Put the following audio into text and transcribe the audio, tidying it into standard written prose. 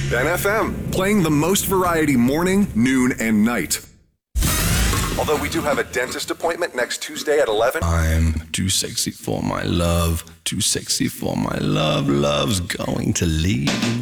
NFM, playing the most variety morning, noon, and night. Although we do have a dentist appointment next Tuesday at 11. I'm too sexy for my love, too sexy for my love. Love's going to leave.